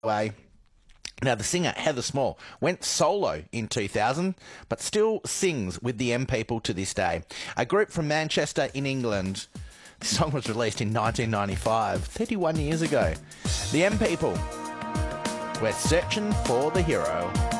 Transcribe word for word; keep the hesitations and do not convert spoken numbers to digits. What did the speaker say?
way. Now, the singer Heather Small went solo in two thousand, but still sings with the M People to this day. A group from Manchester in England. The song was released in nineteen ninety-five, thirty-one years ago. The M People. We're searching for the hero.